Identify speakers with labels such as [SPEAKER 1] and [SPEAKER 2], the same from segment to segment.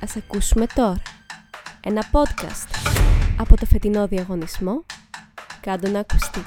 [SPEAKER 1] Ας ακούσουμε τώρα ένα podcast από το φετινό διαγωνισμό «Κάντο να ακουστεί».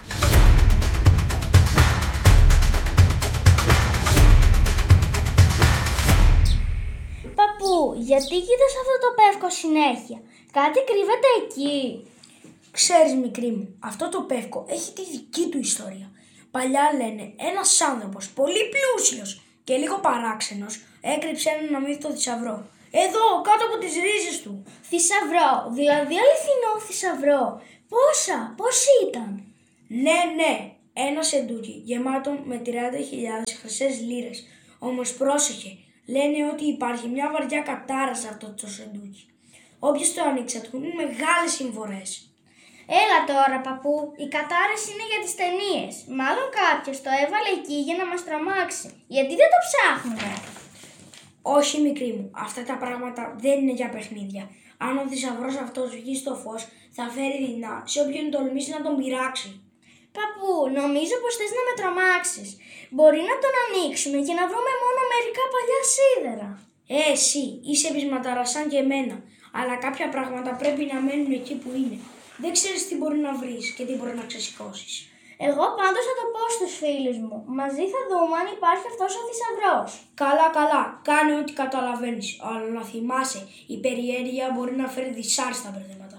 [SPEAKER 2] Παππού, γιατί κοίτας αυτό το πεύκο συνέχεια? Κάτι κρύβεται εκεί.
[SPEAKER 3] Ξέρεις, μικρή μου, αυτό το πεύκο έχει τη δική του ιστορία. Παλιά λένε ένας άνθρωπος πολύ πλούσιος και λίγο παράξενος έκρυψε έναν αμύθιτο θησαυρό. Εδώ, κάτω από τις ρίζες του.
[SPEAKER 2] Θησαυρό, δηλαδή αληθινό θησαυρό. Πώς ήταν?
[SPEAKER 3] Ναι, ένα σεντούκι γεμάτο με 30.000 χρυσές λίρες. Όμως πρόσεχε, λένε ότι υπάρχει μια βαριά κατάρα σε αυτό το σεντούκι. Όποιος το ανοίξει θα του έχουν μεγάλες συμφορές.
[SPEAKER 2] Έλα τώρα, παππού, οι κατάρες είναι για τις ταινίες. Μάλλον κάποιος το έβαλε εκεί για να μας τρομάξει. Γιατί δεν το ψάχνουμε?
[SPEAKER 3] Όχι, μικρή μου, αυτά τα πράγματα δεν είναι για παιχνίδια. Αν ο θησαυρός αυτός βγει στο φως, θα φέρει δεινά σε όποιον τολμήσει να τον πειράξει.
[SPEAKER 2] Παππού, νομίζω πως θες να με τρομάξεις. Μπορεί να τον ανοίξουμε και να βρούμε μόνο μερικά παλιά σίδερα.
[SPEAKER 3] Εσύ είσαι πεισματαράς σαν και εμένα, αλλά κάποια πράγματα πρέπει να μένουν εκεί που είναι. Δεν ξέρεις τι μπορεί να βρεις και τι μπορεί να ξεσηκώσεις.
[SPEAKER 2] Εγώ πάντως θα το πω στους φίλους μου. Μαζί θα δούμε αν υπάρχει αυτός ο θησαυρός.
[SPEAKER 3] Καλά, κάνε ό,τι καταλαβαίνεις, αλλά να θυμάσαι, η περιέργεια μπορεί να φέρει δυσάρεστα μπερδέματα.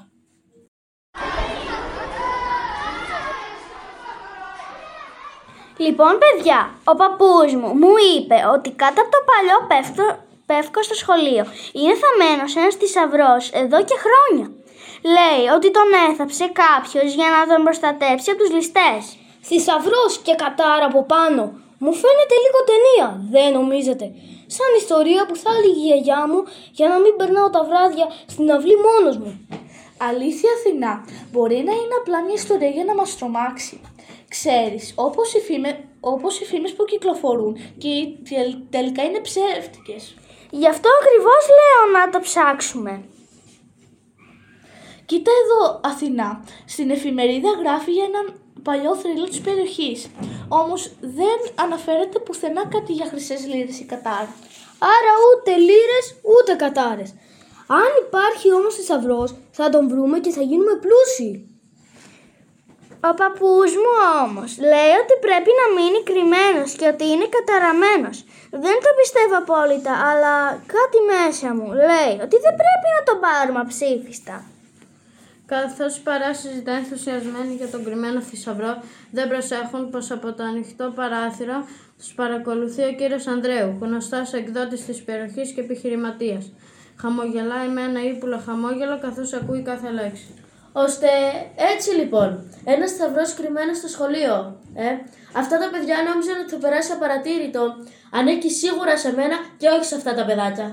[SPEAKER 2] Λοιπόν, παιδιά, ο παππούς μου είπε ότι κάτω από το παλιό πεύκο στο σχολείο είναι θαμμένος ένας θησαυρός εδώ και χρόνια. Λέει ότι τον έθαψε κάποιος για να τον προστατέψει από τους ληστές.
[SPEAKER 4] Θησαυρός και κατάρα από πάνω. Μου φαίνεται λίγο ταινία, δεν νομίζετε? Σαν ιστορία που θα έλεγε η γιαγιά μου για να μην περνάω τα βράδια στην αυλή μόνος μου.
[SPEAKER 5] Αλήθεια, Αθηνά, μπορεί να είναι απλά μια ιστορία για να μας τρομάξει. Ξέρεις, όπως οι φήμες που κυκλοφορούν και τελικά είναι ψεύτικες.
[SPEAKER 2] Γι' αυτό ακριβώς λέω να το ψάξουμε.
[SPEAKER 5] Κοίτα εδώ, Αθηνά, στην εφημερίδα γράφει για έναν παλιό θρύλο της περιοχής. Όμως δεν αναφέρεται πουθενά κάτι για χρυσές λίρες ή κατάρα.
[SPEAKER 4] Άρα ούτε λίρες ούτε κατάρες. Αν υπάρχει όμως θησαυρός, θα τον βρούμε και θα γίνουμε πλούσιοι.
[SPEAKER 2] Ο παππούς μου όμως λέει ότι πρέπει να μείνει κρυμμένος και ότι είναι καταραμένος. Δεν το πιστεύω απόλυτα, αλλά κάτι μέσα μου λέει ότι δεν πρέπει να τον πάρουμε αψήφιστα.
[SPEAKER 6] Καθώς οι παρά συζητά ενθουσιασμένοι για τον κρυμμένο θησαυρό, δεν προσέχουν πως από το ανοιχτό παράθυρο τους παρακολουθεί ο κύριος Ανδρέου, γνωστός εκδότης της περιοχής και επιχειρηματίας. Χαμογελάει με ένα ύπουλο χαμόγελο καθώς ακούει κάθε λέξη.
[SPEAKER 4] Ώστε έτσι λοιπόν, ένας θησαυρός κρυμμένος στο σχολείο. Αυτά τα παιδιά νόμιζαν ότι θα περάσει απαρατήρητο. Ανήκει σίγουρα σε μένα και όχι σε αυτά τα παιδάκια.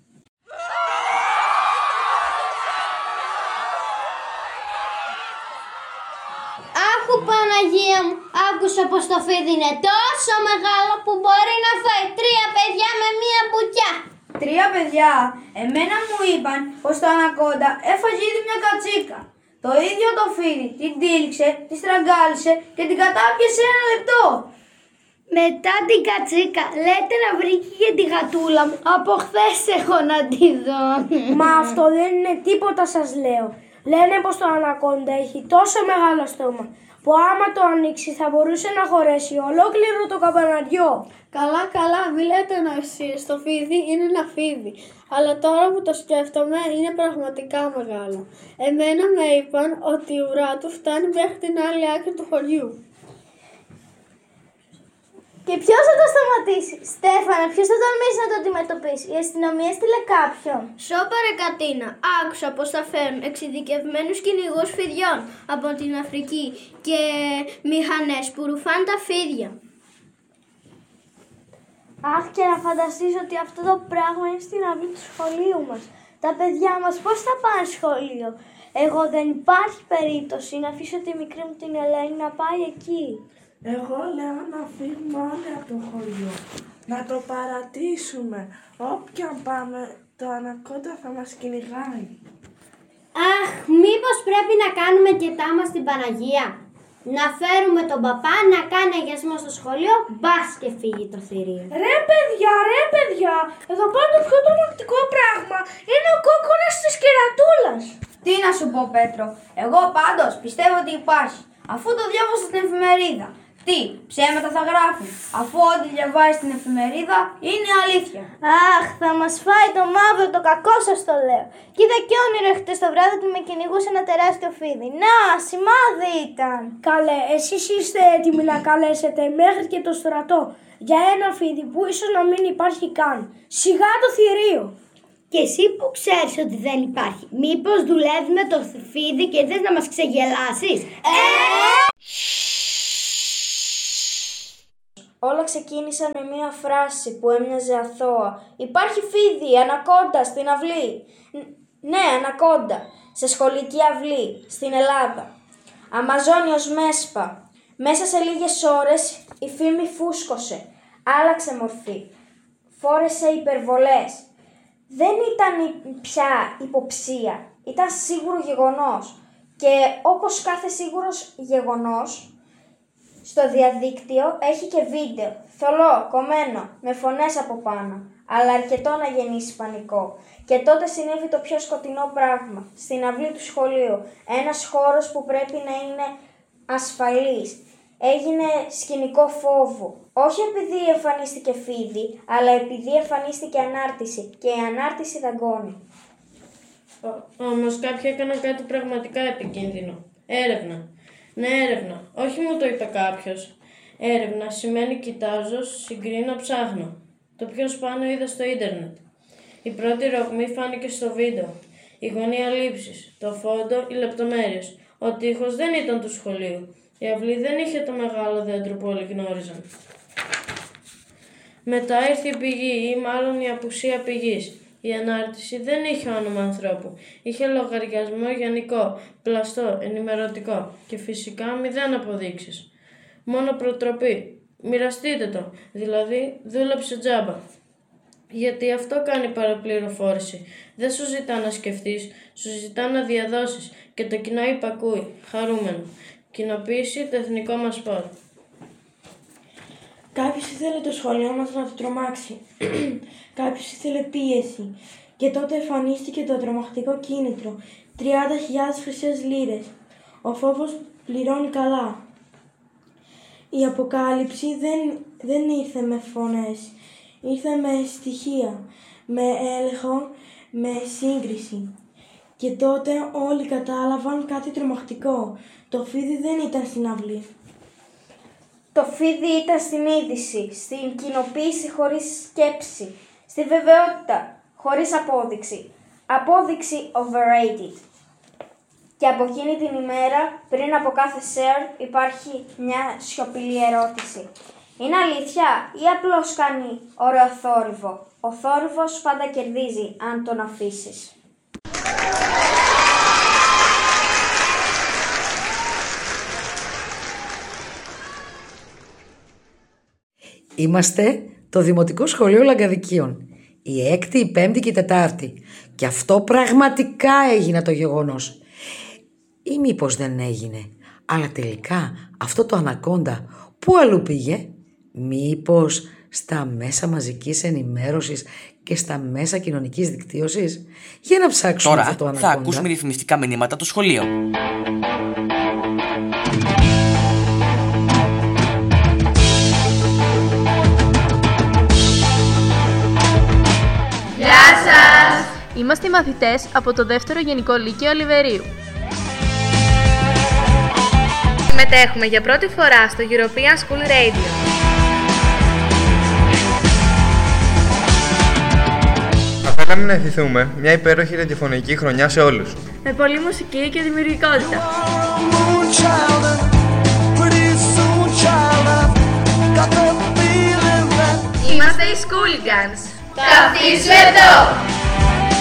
[SPEAKER 2] Άκου Παναγία μου, άκουσα πως το φίδι είναι τόσο μεγάλο που μπορεί να φάει 3 παιδιά με μία μπουκιά.
[SPEAKER 3] 3 παιδιά, εμένα μου είπαν πως το ανακόντα έφαγε ήδη μια κατσίκα. Το ίδιο το φίδι την τύλιξε, τη στραγγάλισε και την κατάπιασε 1 λεπτό.
[SPEAKER 2] Μετά την κατσίκα, λέτε να βρήκε και τη γατούλα μου. Από χθες έχω να τη δω.
[SPEAKER 3] Μα αυτό δεν είναι τίποτα, σας λέω. Λένε πως το ανακόντα έχει τόσο μεγάλο στόμα που άμα το ανοίξει θα μπορούσε να χωρέσει ολόκληρο το καμπαναριό.
[SPEAKER 6] Καλά, μη λέτε νοησίες, το φίδι είναι ένα φίδι. Αλλά τώρα που το σκέφτομαι είναι πραγματικά μεγάλο. Εμένα με είπαν ότι η ουρά του φτάνει μέχρι την άλλη άκρη του χωριού.
[SPEAKER 2] Και ποιος θα το σταματήσει? Στέφανε, ποιος θα τολμήσει να το αντιμετωπίσει? Η αστυνομία στείλε κάποιον.
[SPEAKER 7] Σώπα ρε Κατίνα, άκουσα πως θα φέρουν εξειδικευμένους κυνηγούς φιδιών από την Αφρική και μηχανές που ρουφάνε τα φίδια.
[SPEAKER 2] Αχ, και να φανταστείς ότι αυτό το πράγμα είναι στην αυλή του σχολείου μας. Τα παιδιά μας πώς θα πάνε σχολείο? Εγώ δεν υπάρχει περίπτωση να αφήσω τη μικρή μου την Ελένη να πάει εκεί.
[SPEAKER 8] Εγώ λέω να φύγουμε όλοι από το χωριό, να το παρατήσουμε. Όποια πάμε, το ανακόντα θα μας κυνηγάει.
[SPEAKER 7] Αχ, μήπως πρέπει να κάνουμε και τάμα στην Παναγία? Να φέρουμε τον παπά να κάνει αγιασμό στο σχολείο, μπας και φύγει το θηρίο.
[SPEAKER 3] Ρε παιδιά, εδώ πάνω το πιο τρομακτικό πράγμα είναι ο κόκκινας της κερατούλας.
[SPEAKER 9] Τι να σου πω, Πέτρο, εγώ πάντως πιστεύω ότι υπάρχει, αφού το διάβασα στην εφημερίδα. Τι, ψέματα θα γράφουν, αφού ό,τι διαβάζει στην εφημερίδα είναι αλήθεια.
[SPEAKER 2] Αχ, θα μας φάει το μαύρο το κακό, σας το λέω. Κοίτα και όνειρο χτες το βράδυ που με κυνηγούσε ένα τεράστιο φίδι. Να, σημάδι ήταν.
[SPEAKER 3] Καλέ, εσείς είστε έτοιμοι να καλέσετε μέχρι και το στρατό για ένα φίδι που ίσως να μην υπάρχει καν. Σιγά το θηρίο.
[SPEAKER 7] Και εσύ που ξέρεις ότι δεν υπάρχει, μήπως δουλεύει με το φίδι και θες να μας ξεγελάσεις?
[SPEAKER 9] Όλα ξεκίνησαν με μία φράση που έμοιαζε αθώα. Υπάρχει φίδι, ανακόντα στην αυλή. Ναι, ανακόντα, σε σχολική αυλή, στην Ελλάδα. Αμαζόνιος Μέσπα. Μέσα σε λίγες ώρες η φήμη φούσκωσε. Άλλαξε μορφή. Φόρεσε υπερβολές. Δεν ήταν πια υποψία. Ήταν σίγουρο γεγονός. Και όπως κάθε σίγουρος γεγονός, στο διαδίκτυο έχει και βίντεο, θολό, κομμένο, με φωνές από πάνω, αλλά αρκετό να γεννήσει πανικό. Και τότε συνέβη το πιο σκοτεινό πράγμα, στην αυλή του σχολείου, ένας χώρος που πρέπει να είναι ασφαλής. Έγινε σκηνικό φόβου, όχι επειδή εμφανίστηκε φίδι, αλλά επειδή εμφανίστηκε ανάρτηση και η ανάρτηση δαγκώνει.
[SPEAKER 6] Όμως κάποιοι έκαναν κάτι πραγματικά επικίνδυνο. Έρευνα. Ναι, έρευνα. Όχι μου το είπε κάποιος. Έρευνα σημαίνει κοιτάζω, συγκρίνω, ψάχνω. Το πιο σπάνιο είδα στο ίντερνετ. Η πρώτη ρογμή φάνηκε στο βίντεο. Η γωνία λήψης, το φόντο, οι λεπτομέρειες. Ο τοίχος δεν ήταν του σχολείου. Η αυλή δεν είχε το μεγάλο δέντρο που όλοι γνώριζαν. Μετά ήρθε η πηγή ή μάλλον η απουσία πηγής. Η ανάρτηση δεν είχε όνομα ανθρώπου. Είχε λογαριασμό γενικό, πλαστό, ενημερωτικό και φυσικά 0 αποδείξεις. Μόνο προτροπή. Μοιραστείτε το. Δηλαδή, δούλεψε τζάμπα. Γιατί αυτό κάνει παραπληροφόρηση. Δεν σου ζητά να σκεφτείς, σου ζητά να διαδώσεις και το κοινό υπακούει, χαρούμενο. Κοινοποίηση το εθνικό μας σπορ.
[SPEAKER 3] Κάποιος ήθελε το σχολείο μας να το τρομάξει. Κάποιος ήθελε πίεση. Και τότε εμφανίστηκε το τρομακτικό κίνητρο. 30.000 χρυσές λίρες. Ο φόβος πληρώνει καλά. Η αποκάλυψη δεν ήρθε με φωνές. Ήρθε με στοιχεία, με έλεγχο, με σύγκριση. Και τότε όλοι κατάλαβαν κάτι τρομακτικό. Το φίδι δεν ήταν στην αυλή.
[SPEAKER 9] Το φίδι ήταν στην είδηση, στην κοινοποίηση χωρίς σκέψη, στη βεβαιότητα χωρίς απόδειξη. Απόδειξη overrated. Και από εκείνη την ημέρα, πριν από κάθε share, υπάρχει μια σιωπηλή ερώτηση. Είναι αλήθεια ή απλώς κάνει ωραίο θόρυβο? Ο θόρυβος πάντα κερδίζει αν τον αφήσεις.
[SPEAKER 10] Είμαστε το Δημοτικό Σχολείο Λαγκαδικίων. Η 6η, η 5η και η 4η. Και αυτό πραγματικά έγινε το γεγονός. Ή μήπως δεν έγινε? Αλλά τελικά αυτό το ανακόντα πού αλλού πήγε? Μήπως στα μέσα μαζικής ενημέρωσης και στα μέσα κοινωνικής δικτύωσης? Για να ψάξουμε
[SPEAKER 11] τώρα
[SPEAKER 10] αυτό το ανακόντα.
[SPEAKER 11] Θα ακούσουμε διαφημιστικά μηνύματα το σχολείο.
[SPEAKER 12] Γεια σας! Είμαστε οι μαθητές από το 2ο Γενικό Λύκειο Ολιβερίου. Συμμετέχουμε για πρώτη φορά στο European School Radio.
[SPEAKER 13] Θα θέλαμε να ευχηθούμε μια υπέροχη ραδιοφωνική χρονιά σε όλους.
[SPEAKER 12] Με πολλή μουσική και δημιουργικότητα. Είμαστε οι Schooligans. Καθίσου εδώ!